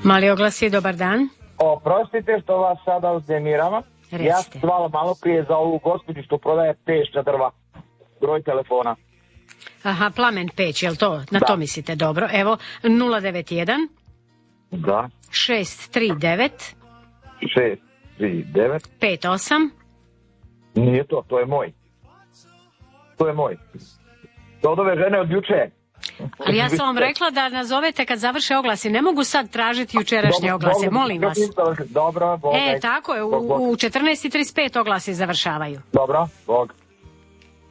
Mali oglasi, dobar dan. Oprostite što vas sada uznemiravam. Recite. Ja sam zvala malo prije za ovu gospođu što prodaje pešća drva. Broj telefona. Aha, Plamen peć, jel to? Na to mislite, dobro. Evo, 091 Da. 639 639 58. Nije to je moj. To je moj. To od ove žene od juče. Ali ja sam vam rekla da nazovete kad završe oglasi. Ne mogu sad tražiti jučerašnje oglase, molim vas. Dobro, Bog. Tako je, u 14:35 oglasi završavaju. Dobro, Bog.